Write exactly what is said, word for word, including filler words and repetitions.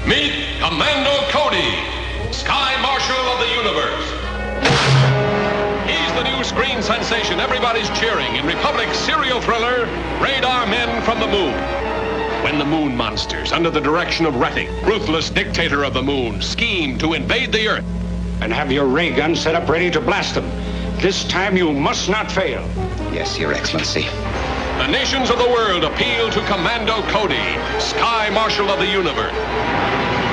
Meet Commando Cody, Sky Marshal of the Universe. He's the new screen sensation everybody's cheering in Republic's serial thriller, Radar Men from the Moon. When the Moon Monsters, under the direction of Retic, ruthless dictator of the Moon, scheme to invade the Earth. And have your ray gun set up ready to blast them. This time you must not fail. Yes, Your Excellency. The nations of the world appeal to Commando Cody, Sky Marshal of the Universe.